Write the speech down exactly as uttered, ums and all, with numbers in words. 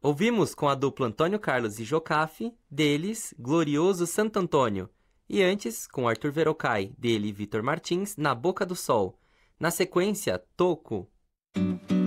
Ouvimos com a dupla Antônio Carlos e Jocafe, deles, Glorioso Santo Antônio. E antes, com Arthur Verocai, dele, Vitor Martins, Na Boca do Sol. Na sequência, Toco.